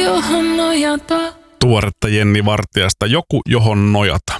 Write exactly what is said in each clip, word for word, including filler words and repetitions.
johon nojata. Tuoretta Jenni Vartijasta Joku, johon nojata.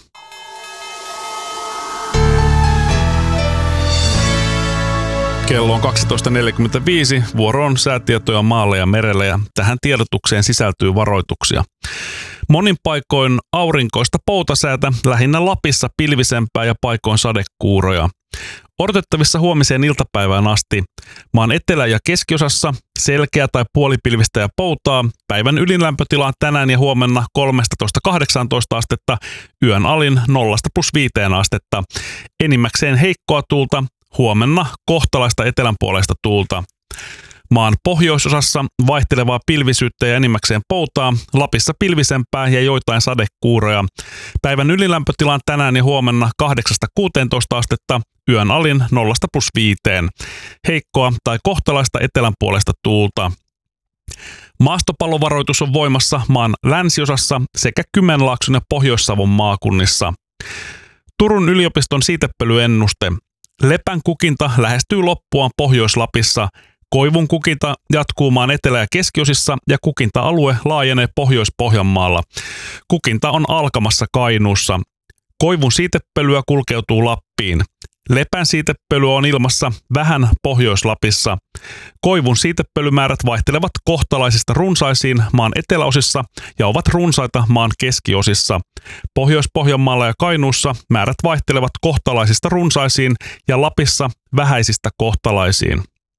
Kello on kaksitoista neljäkymmentäviisi, vuoro on säätietoja maalle ja merelle ja tähän tiedotukseen sisältyy varoituksia. Monin paikoin aurinkoista poutasäätä, lähinnä Lapissa pilvisempää ja paikoin sadekuuroja. Odotettavissa huomiseen iltapäivään asti. Maan etelä- ja keskiosassa selkeä tai puolipilvistä ja poutaa. Päivän ylinlämpötila on tänään ja huomenna kolmetoista kahdeksantoista astetta, yön alin nolla plus viisi astetta. Enimmäkseen heikkoa tuulta, huomenna kohtalaista etelänpuoleista tuulta. Maan pohjoisosassa vaihtelevaa pilvisyyttä ja enimmäkseen poutaa, Lapissa pilvisempää ja joitain sadekuuroja. Päivän ylilämpötila on tänään ja huomenna kahdeksasta kuuteentoista astetta, yön alin nolla plus viisi. Heikkoa tai kohtalaista etelänpuoleista tuulta. Maastopallovaroitus on voimassa maan länsiosassa sekä Kymenlaakson ja Pohjois-Savon maakunnissa. Turun yliopiston siitepölyennuste. Lepän kukinta lähestyy loppuaan Pohjois-Lapissa. Koivun kukinta jatkuu maan etelä- ja keskiosissa ja kukinta-alue laajenee Pohjois-Pohjanmaalla. Kukinta on alkamassa Kainuussa. Koivun siitepölyä kulkeutuu Lappiin. Lepän siitepölyä on ilmassa vähän Pohjois-Lapissa. Koivun siitepölymäärät vaihtelevat kohtalaisista runsaisiin maan eteläosissa ja ovat runsaita maan keskiosissa. Pohjois-Pohjanmaalla ja Kainuussa määrät vaihtelevat kohtalaisista runsaisiin ja Lapissa vähäisistä kohtalaisiin.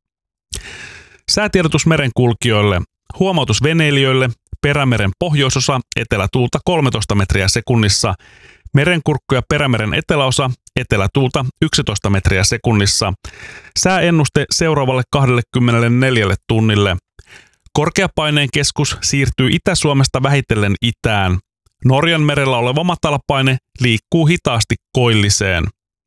Säätiedotus merenkulkijoille. Huomautus veneilijöille. Perämeren pohjoisosa, etelätuulta kolmetoista metriä sekunnissa. Merenkurkku ja Perämeren eteläosa, etelätuulta yksitoista metriä sekunnissa. Sääennuste seuraavalle kaksikymmentäneljä tunnille. Korkeapaineen keskus siirtyy Itä-Suomesta vähitellen itään. Norjan merellä oleva matalapaine liikkuu hitaasti koilliseen.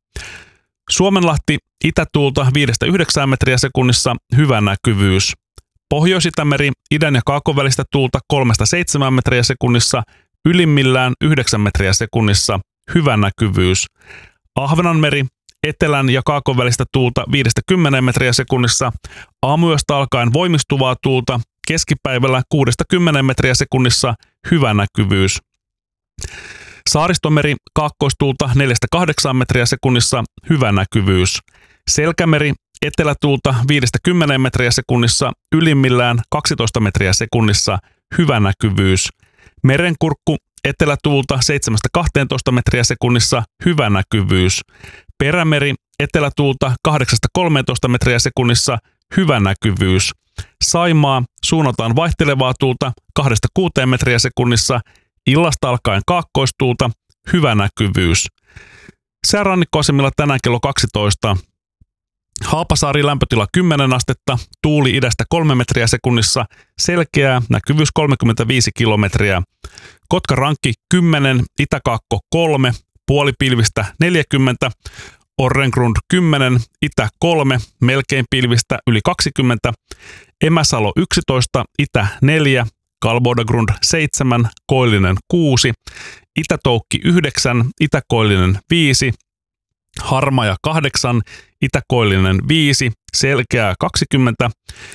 Suomenlahti itätuulta viidestä yhdeksään metriä sekunnissa, hyvä näkyvyys. Pohjois-Itämeri idän ja kaakon välistä tuulta kolmesta seitsemään metriä sekunnissa, ylimmillään yhdeksän metriä sekunnissa, hyvä näkyvyys. Ahvenanmeri etelän ja kaakon välistä tuulta viidestä kymmeneen metriä sekunnissa, aamuyöstä alkaen voimistuvaa tuulta, keskipäivällä kuudesta kymmeneen metriä sekunnissa, hyvä näkyvyys. Saaristomeri kaakkoistuulta neljästä kahdeksaan metriä sekunnissa, hyvä näkyvyys. Selkämeri etelätuulta viidestä kymmeneen metriä sekunnissa, ylimmillään kaksitoista metriä sekunnissa, hyvä näkyvyys. Merenkurkku etelätuulta seitsemästä kahteentoista metriä sekunnissa, hyvä näkyvyys. Perämeri etelätuulta kahdeksasta kolmeentoista metriä sekunnissa, hyvä näkyvyys. Saimaa suunnataan vaihtelevaa tuulta kahdesta kuuteen metriä sekunnissa, illasta alkaen kaakkoistuulta, hyvä näkyvyys. Säärannikkoasemilla tänään kello kaksitoista. Haapasaari lämpötila kymmenen astetta, tuuli idästä kolme metriä sekunnissa, selkeää, näkyvyys kolmekymmentäviisi kilometriä. Kotkarankki kymmenen, Itäkaakko kolme, puolipilvistä neljäkymmentä, Orrengrund kymmenen, Itä kolme, melkein pilvistä yli kaksikymmentä, Emäsalo yksitoista, Itä neljä, Kalbodagrund seitsemän, Koillinen kuusi, Itätoukki yhdeksän, Itäkoillinen viisi, Harmaja kahdeksan, Itäkoillinen viisi, Selkeää kaksikymmentä,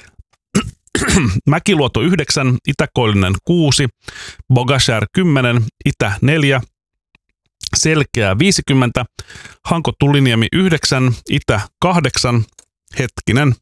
Mäkiluoto yhdeksän, Itäkoillinen kuusi, Bogashär kymmenen, Itä neljä, Selkeää viisikymmentä, Hanko Tuliniemi yhdeksän, Itä kahdeksan, hetkinen,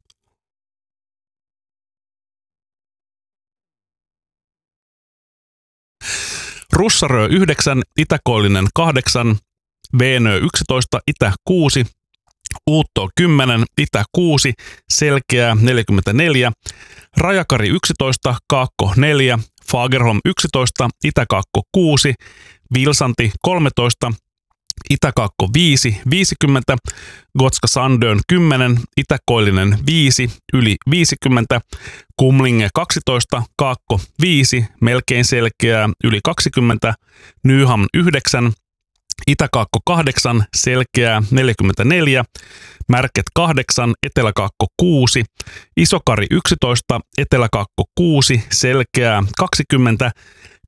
Russarö yhdeksän, Itäkoillinen kahdeksan, Veenö yksitoista, Itä kuusi, Uutto kymmenen, Itä kuusi, Selkeää neljäkymmentäneljä, Rajakari yksitoista, Kaakko neljä, Fagerholm yksitoista, Itäkaakko kuusi, Vilsanti kolmetoista, Itäkaakko viisi, viisikymmentä, Gotska Sandön kymmenen, Itäkoillinen viisi, yli viisikymmentä, Kumlinge kaksitoista, Kaakko viisi, melkein selkeää, yli kaksikymmentä, Nyham yhdeksän, Itäkaakko kahdeksan, selkeää neljäkymmentäneljä, Märket kahdeksan, Eteläkaakko kuusi, Isokari yksitoista, Eteläkaakko kuusi, selkeää kaksikymmentä,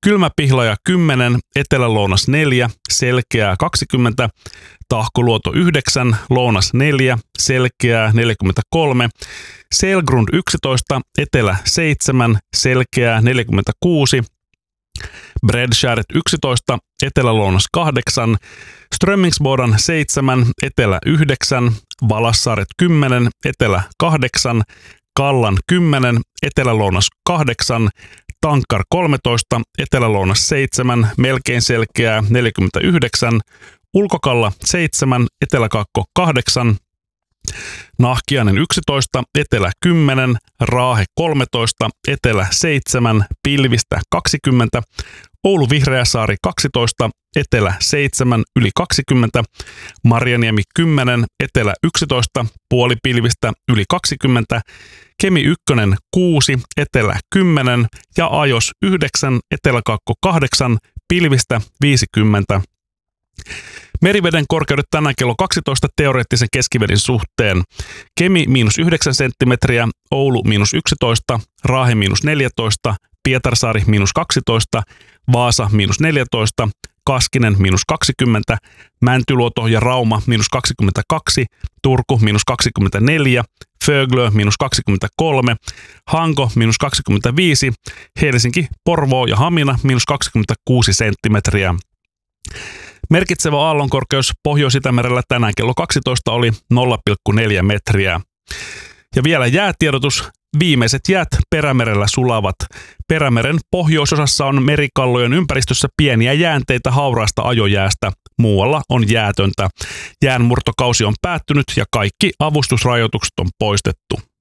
Kylmäpihlaja kymmenen, Etelä-Lounas neljä, Selkeää kaksikymmentä, Tahkoluoto yhdeksän, Lounas neljä, Selkeää neljäkymmentäkolme, Selgrund yksitoista, Etelä seitsemän, Selkeää neljäkymmentäkuusi, Bredskäret yksitoista, Etelä-Lounas kahdeksan, Strömmingsbodan seitsemän, Etelä yhdeksän, Valassaaret kymmenen, Etelä kahdeksan, Kallan kymmenen, Etelä-Lounas kahdeksan, Tankkar kolmetoista, Etelä-Lounas seitsemän, Melkein Selkeää neljäkymmentäyhdeksän, Ulkokalla seitsemän, Etelä-Kakko kahdeksan, Nahkiainen yksitoista, Etelä kymmenen, Raahe kolmetoista, Etelä seitsemän, Pilvistä kaksikymmentä, Oulu Vihreäsaari kaksitoista, Etelä seitsemän, yli kaksikymmentä, Marjaniemi kymmenen, Etelä yksitoista, Puolipilvistä yli kaksikymmentä, Kemi ykkönen kuusi, Etelä kymmenen ja Ajos yhdeksän, Etelä-Kakko kahdeksan, Pilvistä viisikymmentä. Meriveden korkeudet tänään kello kaksitoista teoreettisen keskiveden suhteen. Kemi miinus yhdeksän senttimetriä, Oulu miinus yksitoista, Raahe miinus neljätoista, Pietarsaari miinus kaksitoista, Vaasa miinus neljätoista, Kaskinen miinus kaksikymmentä, Mäntyluoto ja Rauma miinus kaksikymmentäkaksi, Turku miinus kaksikymmentäneljä, Föglö miinus kaksikymmentäkolme, Hanko miinus kaksikymmentäviisi, Helsinki, Porvoo ja Hamina miinus kaksikymmentäkuusi senttimetriä. Merkitsevä aallonkorkeus Pohjois-Itämerellä tänään kello kaksitoista oli nolla pilkku neljä metriä. Ja vielä jäätiedotus. Viimeiset jäät Perämerellä sulavat. Perämeren pohjoisosassa on merikallojen ympäristössä pieniä jäänteitä hauraasta ajojäästä. Muualla on jäätöntä. Jäänmurtokausi on päättynyt ja kaikki avustusrajoitukset on poistettu.